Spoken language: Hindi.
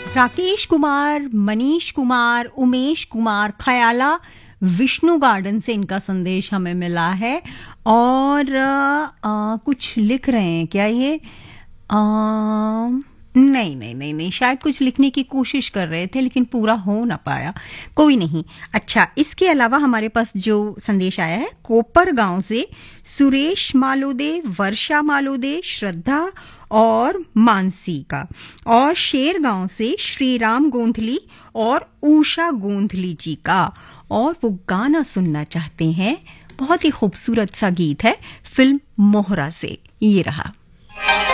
राकेश कुमार, मनीष कुमार, उमेश कुमार, खयाला विष्णु गार्डन से इनका संदेश हमें मिला है। और कुछ लिख रहे हैं क्या ये? नहीं नहीं नहीं नहीं, शायद कुछ लिखने की कोशिश कर रहे थे लेकिन पूरा हो ना पाया। कोई नहीं। अच्छा, इसके अलावा हमारे पास जो संदेश आया है कोपर गांव से सुरेश मालोदे, वर्षा मालोदे, श्रद्धा और मानसी का, और शेर गांव से श्रीराम गोंधली और उषा गोंधली जी का, और वो गाना सुनना चाहते हैं। बहुत ही खूबसूरत सा गीत है फिल्म मोहरा से, ये रहा।